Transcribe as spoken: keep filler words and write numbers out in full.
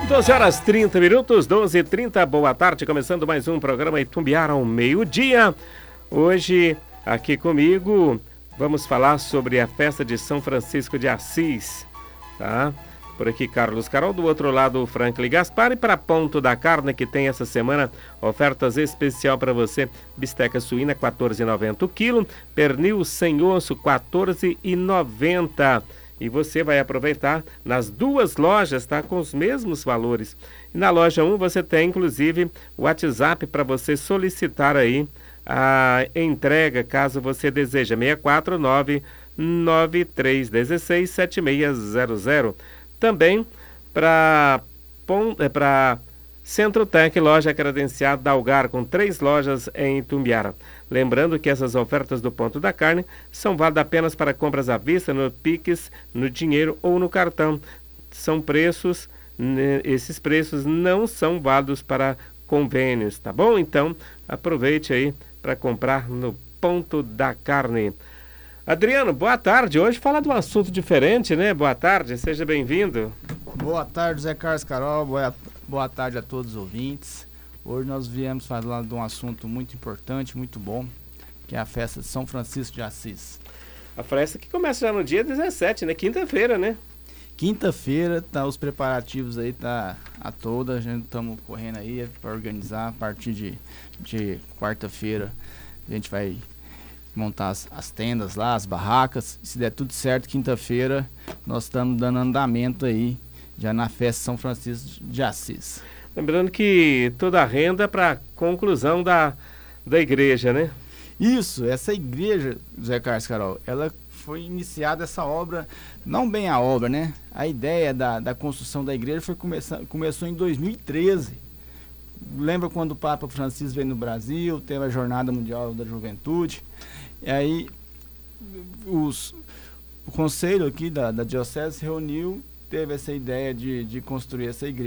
doze horas e trinta minutos, doze e trinta, boa tarde, começando mais um programa Itumbiara ao meio-dia. Hoje, aqui comigo, vamos falar sobre a festa de São Francisco de Assis, tá? Por aqui, Carlos Carol, do outro lado, Franklin Gaspar, e para Ponto da Carne, que tem essa semana ofertas especial para você, bisteca suína, quatorze reais e noventa centavos o quilo, pernil sem osso, quatorze reais e noventa centavos. E você vai aproveitar nas duas lojas, tá? Com os mesmos valores. E na loja um você tem, inclusive, o WhatsApp para você solicitar aí a entrega, caso você deseja, seis quatro nove, nove três um seis, sete seis zero zero. Também para para Centrotec, loja credenciada da Algar, com três lojas em Itumbiara. Lembrando que essas ofertas do Ponto da Carne são válidas apenas para compras à vista, no Pix, no dinheiro ou no cartão. São preços, esses preços não são válidos para convênios, tá bom? Então, aproveite aí para comprar no Ponto da Carne. Adriano, boa tarde. Hoje fala de um assunto diferente, né? Boa tarde, seja bem-vindo. Boa tarde, Zé Carlos Carol. Boa, boa tarde a todos os ouvintes. Hoje nós viemos falar de um assunto muito importante, muito bom, que é a festa de São Francisco de Assis. A festa que começa já no dia dezessete, né? Quinta-feira, né? Quinta-feira, tá, os preparativos aí tá a toda, a gente estamos correndo aí para organizar. A partir de, de quarta-feira a gente vai montar as, as tendas lá, as barracas. Se der tudo certo, quinta-feira nós estamos dando andamento aí já na festa São Francisco de Assis. Lembrando que toda a renda para conclusão da, da igreja, né? Isso, essa igreja, Zé Carlos Carol, ela foi iniciada, essa obra, não bem a obra, né? A ideia da, da construção da igreja foi começar, começou em dois mil e treze. Lembra quando o Papa Francisco veio no Brasil, teve a Jornada Mundial da Juventude, e aí os, o conselho aqui da, da Diocese se reuniu, teve essa ideia de, de construir essa igreja.